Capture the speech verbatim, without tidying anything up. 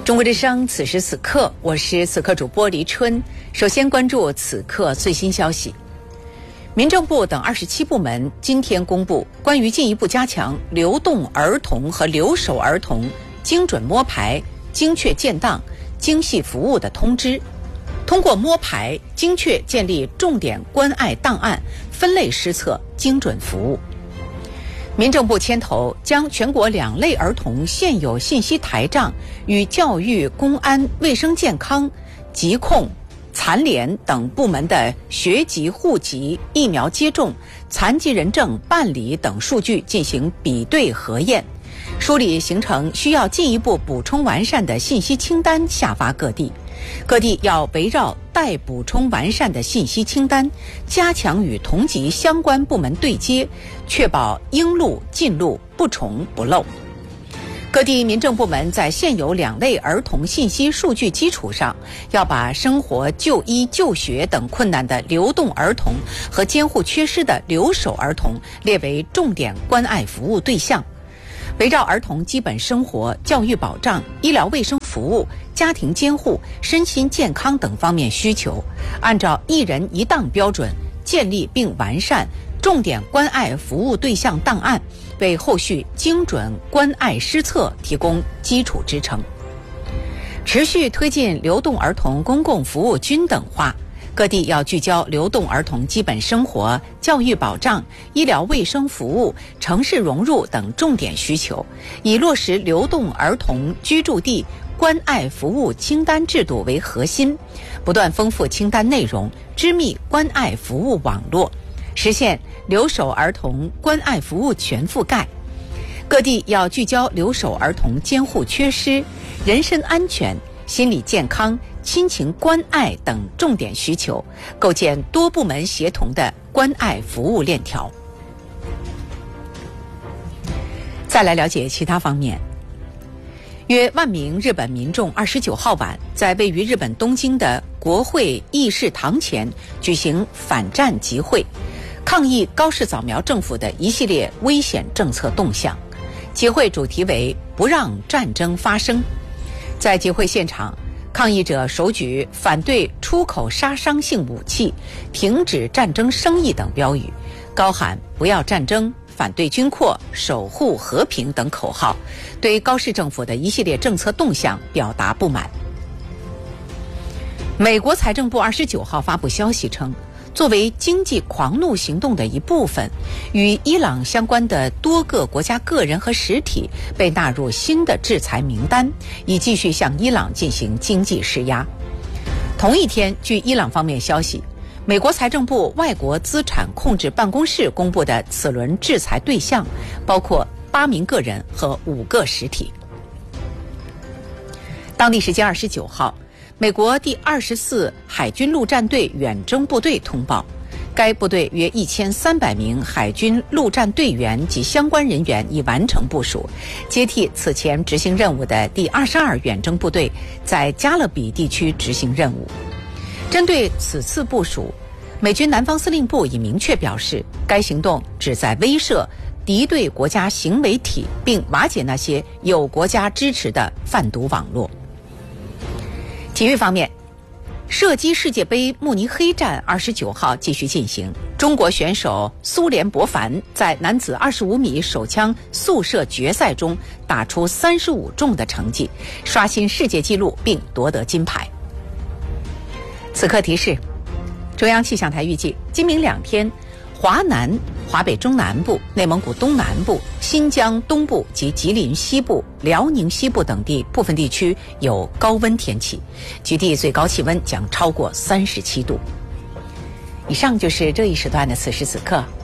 中国之声，此时此刻，我是此刻主播黎春。首先关注此刻最新消息。民政部等二十七部门今天公布关于进一步加强流动儿童和留守儿童精准摸排、精确建档、精细服务的通知。通过摸排，精确建立重点关爱档案，分类施策，精准服务。民政部牵头，将全国两类儿童现有信息台账与教育、公安、卫生健康、疾控、残联等部门的学籍、户籍、疫苗接种、残疾人证办理等数据进行比对核验，梳理形成需要进一步补充完善的信息清单，下发各地。各地要围绕待补充完善的信息清单，加强与同级相关部门对接，确保应录尽录，不重不漏。各地民政部门在现有两类儿童信息数据基础上，要把生活、就医、就学等困难的流动儿童和监护缺失的留守儿童列为重点关爱服务对象。围绕儿童基本生活、教育保障、医疗卫生服务、家庭监护、身心健康等方面需求，按照一人一档标准建立并完善重点关爱服务对象档案，为后续精准关爱施策提供基础支撑。持续推进流动儿童公共服务均等化，各地要聚焦流动儿童基本生活、教育保障、医疗卫生服务、城市融入等重点需求，以落实流动儿童居住地关爱服务清单制度为核心，不断丰富清单内容，织密关爱服务网络，实现留守儿童关爱服务全覆盖。各地要聚焦留守儿童监护缺失、人身安全、心理健康、亲情关爱等重点需求，构建多部门协同的关爱服务链条。再来了解其他方面。约万名日本民众二十九号晚在位于日本东京的国会议事堂前举行反战集会，抗议高市早苗政府的一系列危险政策动向。集会主题为不让战争发生。在集会现场，抗议者手举反对出口杀伤性武器、停止战争生意等标语，高喊不要战争、反对军扩、守护和平等口号，对高市政府的一系列政策动向表达不满。美国财政部二十九号发布消息称，作为经济狂怒行动的一部分，与伊朗相关的多个国家个人和实体被纳入新的制裁名单，以继续向伊朗进行经济施压。同一天，据伊朗方面消息，美国财政部外国资产控制办公室公布的此轮制裁对象包括八名个人和五个实体。当地时间二十九号，美国第二十四海军陆战队远征部队通报，该部队约一千三百名海军陆战队员及相关人员已完成部署，接替此前执行任务的第二十二远征部队在加勒比地区执行任务。针对此次部署，美军南方司令部已明确表示，该行动旨在威慑敌对国家行为体，并瓦解那些有国家支持的贩毒网络。体育方面，射击世界杯慕尼黑站二十九号继续进行，中国选手苏联博凡在男子二十五米手枪速射决赛中打出三十五中的成绩，刷新世界纪录并夺得金牌。此刻提示，中央气象台预计今明两天，华南、华北中南部、内蒙古东南部、新疆东部及吉林西部、辽宁西部等地部分地区有高温天气，局地最高气温将超过三十七度。以上就是这一时段的此时此刻，